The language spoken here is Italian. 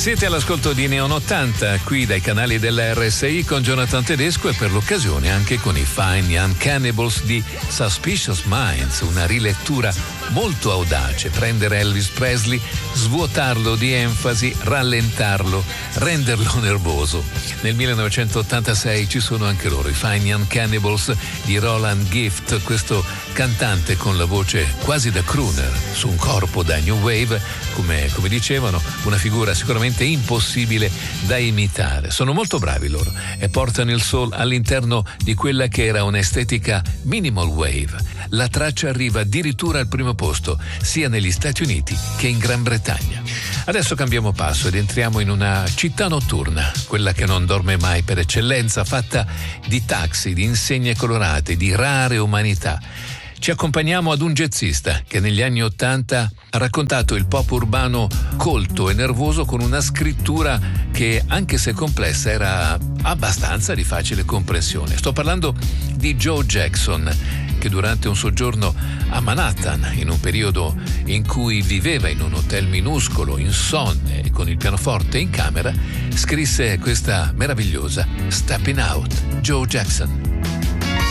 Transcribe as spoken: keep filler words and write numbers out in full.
Siete all'ascolto di Neon ottanta, qui dai canali della R S I con Jonathan Tedesco e per l'occasione anche con i Fine Young Cannibals di Suspicious Minds, una rilettura molto audace, prendere Elvis Presley, svuotarlo di enfasi, rallentarlo, renderlo nervoso. Nel millenovecentottantasei ci sono anche loro, i Fine Young Cannibals di Roland Gift, questo cantante con la voce quasi da crooner, su un corpo da new wave, come, come dicevano, una figura sicuramente impossibile da imitare. Sono molto bravi loro e portano il soul all'interno di quella che era un'estetica minimal wave. La traccia arriva addirittura al primo posto, sia negli Stati Uniti che in Gran Bretagna. Adesso cambiamo passo ed entriamo in una città notturna, quella che non dorme mai per eccellenza, fatta di taxi, di insegne colorate, di rare umanità. Ci accompagniamo ad un jazzista che negli anni Ottanta ha raccontato il pop urbano colto e nervoso con una scrittura che, anche se complessa, era abbastanza di facile comprensione. Sto parlando di Joe Jackson, che durante un soggiorno a Manhattan, in un periodo in cui viveva in un hotel minuscolo, insonne e con il pianoforte in camera, scrisse questa meravigliosa Stepping Out, Joe Jackson.